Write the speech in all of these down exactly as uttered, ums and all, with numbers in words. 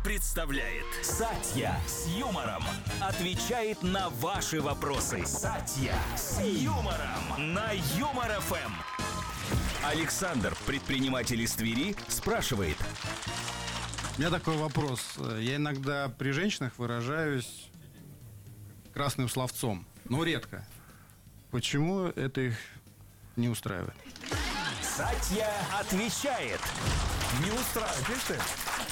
представляет Сатья с юмором. Отвечает на ваши вопросы. Сатья с юмором на Юмор эф эм. Александр, предприниматель из Твери, спрашивает. У меня такой вопрос. Я иногда при женщинах выражаюсь красным словцом, но редко. Почему это их не устраивает? Сатья отвечает. Не устраивает, видишь ты?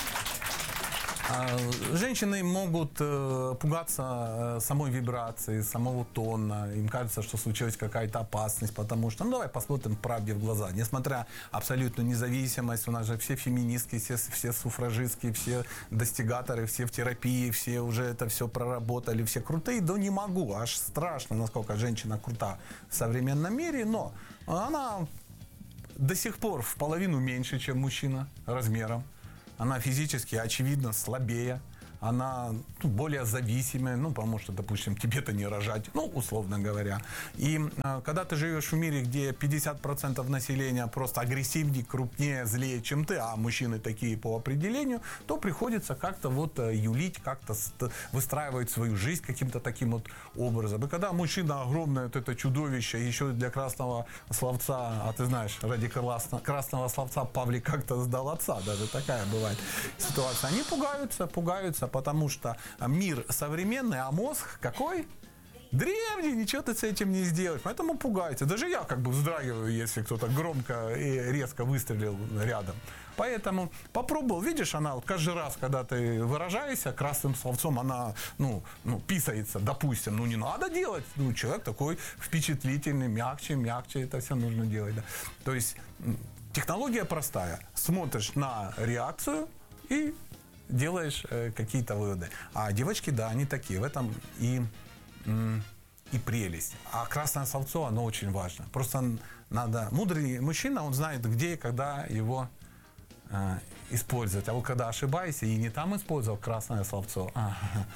Женщины могут э, пугаться э, самой вибрации, самого тона. Им кажется, что случилась какая-то опасность, потому что, ну давай посмотрим правде в глаза. Несмотря абсолютную независимость, у нас же все феминистки, все, все суфражистки, все достигаторы, все в терапии, все уже это все проработали, все крутые. Да не могу, аж страшно, насколько женщина крута в современном мире, но она до сих пор в половину меньше, чем мужчина размером. Она физически, очевидно, слабее. Она ну, более зависимая, ну, потому что, допустим, тебе-то не рожать, ну, условно говоря. И э, когда ты живешь в мире, где пятьдесят процентов населения просто агрессивнее, крупнее, злее, чем ты, а мужчины такие по определению, то приходится как-то вот э, юлить, как-то ст- выстраивать свою жизнь каким-то таким вот образом. И когда мужчина огромное, вот это чудовище, еще для красного словца, а ты знаешь, ради красно- красного словца Павлик как-то сдал отца, даже такая бывает ситуация. Они пугаются, пугаются, потому что мир современный, а мозг какой? Древний, ничего ты с этим не сделаешь. Поэтому пугаются. Даже я как бы вздрагиваю, если кто-то громко и резко выстрелил рядом. Поэтому попробовал. Видишь, она вот каждый раз, когда ты выражаешься красным словцом, она, ну, ну, писается, допустим. Ну, не надо делать. Ну, человек такой впечатлительный, мягче, мягче. Это все нужно делать. Да. То есть технология простая. Смотришь на реакцию и делаешь э, какие-то выводы. А девочки, да, они такие. В этом и, м, и прелесть. А красное словцо, оно очень важно. Просто надо... Мудрый мужчина, он знает, где и когда его э, использовать. А вот когда ошибаешься и не там использовал красное словцо, а,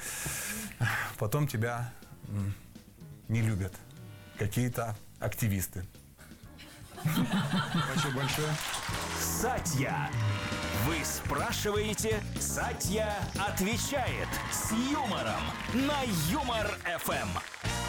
потом тебя м, не любят какие-то активисты. Спасибо большое. Сатья. Вы спрашиваете, Сатья отвечает с юмором на Юмор эф эм.